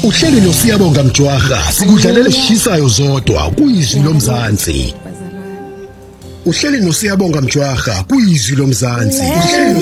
Uhleli noSiyabonga Mjwara sikudlalela eshisayo zodwa kuyizwi lomzansi. Uhleli noSiyabonga Mjwara kuyizwi lomzansi.